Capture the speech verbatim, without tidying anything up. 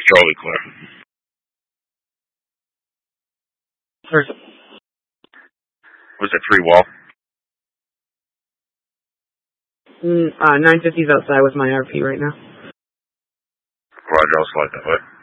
Charlie clear. First. Was it three wall? Mm, uh, nine fifty's outside with my R P right now. Roger, I'll slide that way.